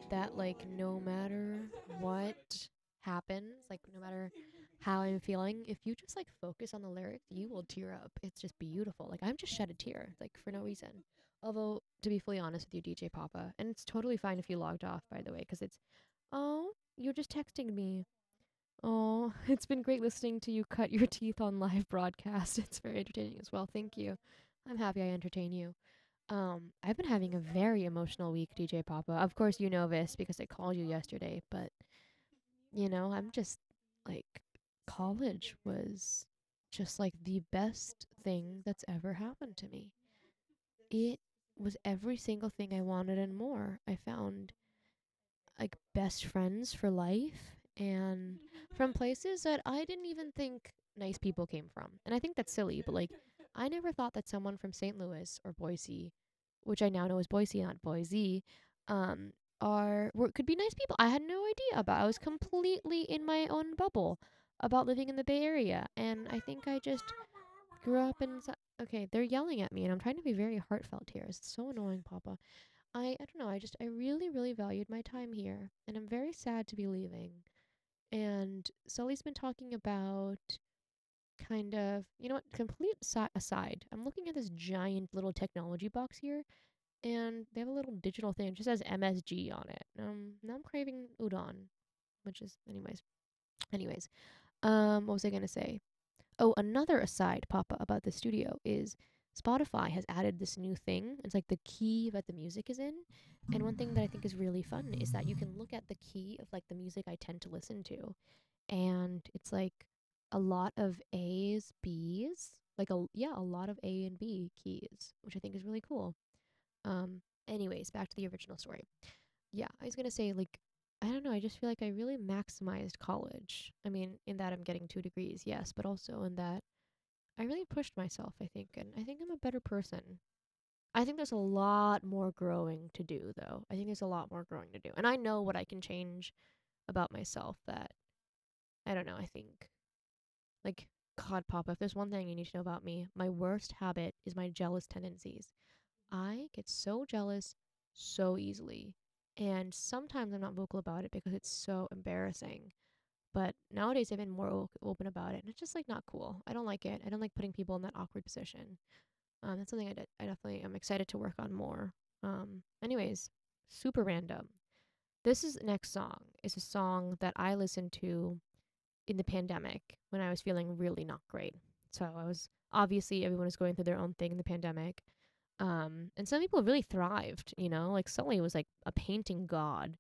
that like no matter what happens, like no matter how I'm feeling, if you just like focus on the lyrics, you will tear up. It's just beautiful. Like I'm just shed a tear, like for no reason. Although to be fully honest with you, DJ Papa, and it's totally fine if you logged off by the way, because it's oh, you're just texting me. Oh, it's been great listening to you cut your teeth on live broadcast. It's very entertaining as well. Thank you. I'm happy I entertain you. I've been having a very emotional week, DJ Papa. Of course, you know this because I called you yesterday, but I'm just like, college was just like the best thing that's ever happened to me. It was every single thing I wanted and more. I found like best friends for life and from places that I didn't even think nice people came from. And I think that's silly, but like I never thought that someone from St. Louis or Boise, which I now know is Boise, not Boise, um, could be nice people. I had no idea about. I was completely in my own bubble about living in the Bay Area, and I think I just grew up in. Okay, they're yelling at me, and I'm trying to be very heartfelt here. It's so annoying, Papa. I don't know. I really really valued my time here, and I'm very sad to be leaving. And Sully's been talking about kind of, you know what, complete aside. I'm looking at this giant little technology box here, and they have a little digital thing. It just says MSG on it. Now I'm craving udon, which is, anyways. What was I gonna say? Oh, another aside, Papa, about the studio is Spotify has added this new thing. It's like the key that the music is in. And one thing that I think is really fun is that you can look at the key of like the music I tend to listen to. And it's like a lot of A's, B's, like a lot of A and B keys, which I think is really cool. Anyways, back to the original story. Yeah, I was gonna say like I don't know, I just feel like I really maximized college. I mean, in that I'm getting 2 degrees, yes, but also in that I really pushed myself, I think, and I think I'm a better person. I think there's a lot more growing to do, though. I think there's a lot more growing to do. And I know what I can change about myself that, I don't know, I think, like, God, Papa, if there's one thing you need to know about me, my worst habit is my jealous tendencies. I get so jealous so easily. And sometimes I'm not vocal about it because it's so embarrassing. But nowadays I've been more open about it. And it's just like not cool. I don't like it. I don't like putting people in that awkward position. That's something I definitely am excited to work on more. Anyways, super random. This is next song is a song that I listened to in the pandemic when I was feeling really not great. So I was obviously everyone was going through their own thing in the pandemic. And some people really thrived, like Sully was like a painting god.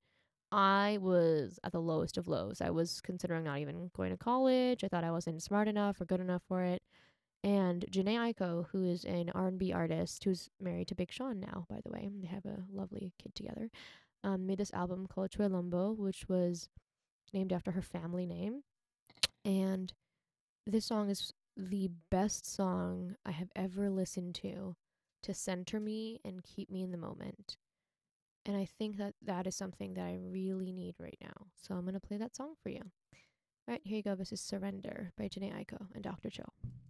I was at the lowest of lows. I was considering not even going to college. I thought I wasn't smart enough or good enough for it. And Janae Aiko, who is an R&B artist who's married to Big Sean now, by the way, they have a lovely kid together, made this album called Chuelombo, which was named after her family name. And this song is the best song I have ever listened to center me and keep me in the moment. And I think that that is something that I really need right now. So I'm going to play that song for you. All right, here you go. This is Surrender by Janae Aiko and Dr. Chill.